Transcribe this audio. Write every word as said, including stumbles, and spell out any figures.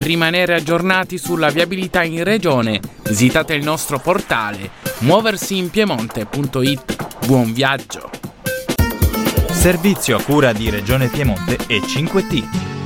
rimanere aggiornati sulla viabilità in regione, visitate il nostro portale muoversiinpiemonte punto it. Buon viaggio! Servizio a cura di Regione Piemonte e cinque T.